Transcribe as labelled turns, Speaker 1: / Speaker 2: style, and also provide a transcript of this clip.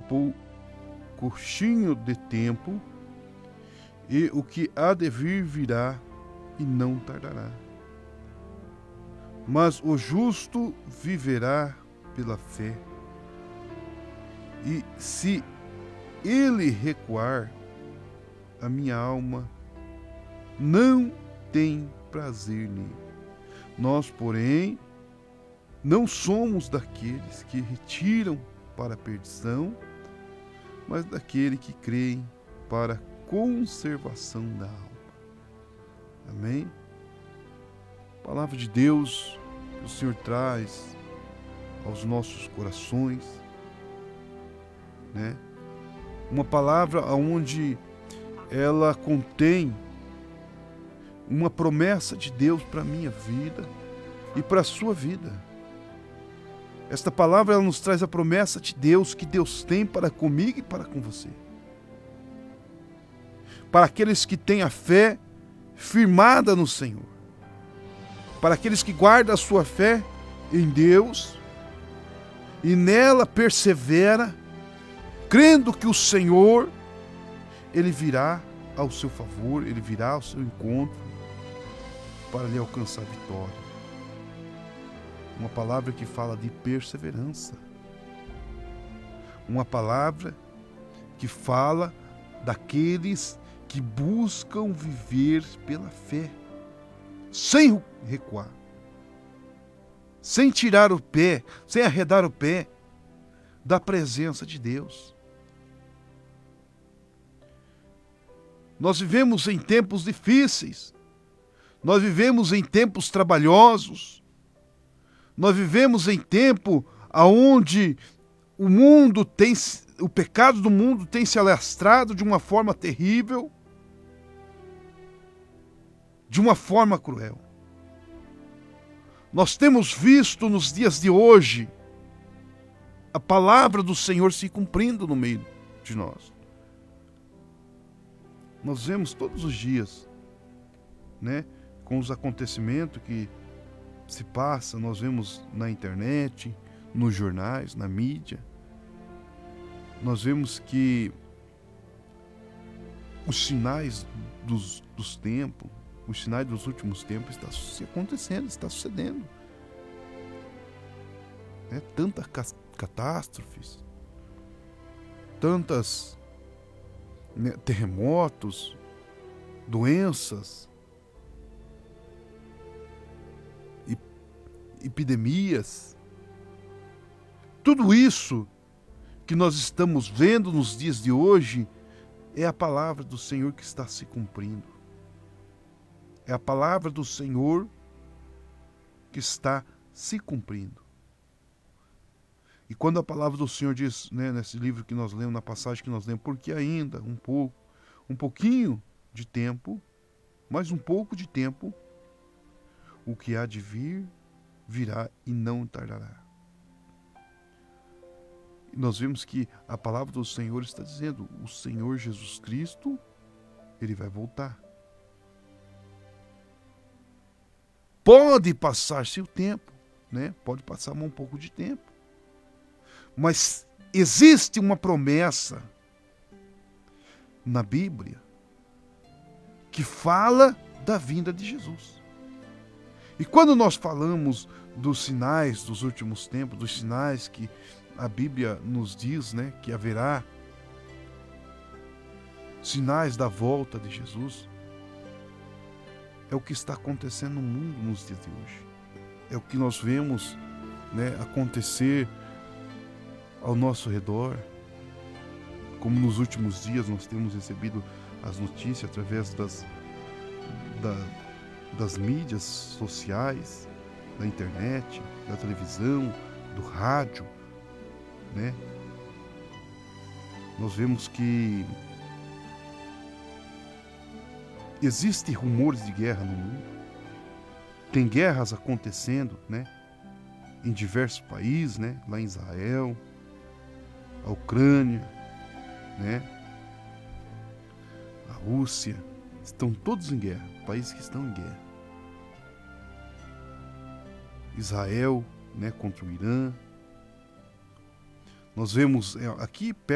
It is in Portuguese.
Speaker 1: pouquinho de tempo, e o que há de vir virá e não tardará. Mas o justo viverá pela fé. E se ele recuar, a minha alma não tem prazer nele. Nós, porém, não somos daqueles que retiram para a perdição, mas daqueles que creem para a conservação da alma. Amém? A palavra de Deus que o Senhor traz aos nossos corações, né? Uma palavra onde ela contém uma promessa de Deus para a minha vida e para a sua vida. Esta palavra ela nos traz a promessa de Deus que Deus tem para comigo e para com você. Para aqueles que têm a fé firmada no Senhor. Para aqueles que guardam a sua fé em Deus e nela persevera, crendo que o Senhor, Ele virá ao seu favor, Ele virá ao seu encontro para lhe alcançar vitória. Uma palavra que fala de perseverança. Uma palavra que fala daqueles que buscam viver pela fé, sem recuar, sem tirar o pé, sem arredar o pé da presença de Deus. Nós vivemos em tempos difíceis, nós vivemos em tempos trabalhosos, nós vivemos em tempo onde o pecado do mundo tem se alastrado de uma forma terrível, de uma forma cruel. Nós temos visto nos dias de hoje a palavra do Senhor se cumprindo no meio de nós. Nós vemos todos os dias, né, com os acontecimentos que se passam, nós vemos na internet, nos jornais, na mídia. Nós vemos que os sinais dos tempos, os sinais dos últimos tempos está acontecendo, está sucedendo. Tantas catástrofes, tantas terremotos, doenças, epidemias. Tudo isso que nós estamos vendo nos dias de hoje é a palavra do Senhor que está se cumprindo. É a palavra do Senhor que está se cumprindo. E quando a palavra do Senhor diz, né, nesse livro que nós lemos, na passagem que nós lemos, porque ainda um pouquinho de tempo, mais um pouco de tempo, o que há de vir, virá e não tardará. E nós vemos que a palavra do Senhor está dizendo, o Senhor Jesus Cristo, Ele vai voltar. Pode passar-se o tempo, né? Pode passar um pouco de tempo. Mas existe uma promessa na Bíblia que fala da vinda de Jesus. E quando nós falamos dos sinais dos últimos tempos, dos sinais que a Bíblia nos diz, né, que haverá sinais da volta de Jesus, é o que está acontecendo no mundo nos dias de hoje. É o que nós vemos, né, acontecer ao nosso redor. Como nos últimos dias nós temos recebido as notícias através das mídias sociais, da internet, da televisão, do rádio, né? Nós vemos que existem rumores de guerra no mundo. Tem guerras acontecendo, né? Em diversos países, né? Lá em Israel, a Ucrânia, né? A Rússia, estão todos em guerra, países que estão em guerra. Israel, né, contra o Irã. Nós vemos aqui perto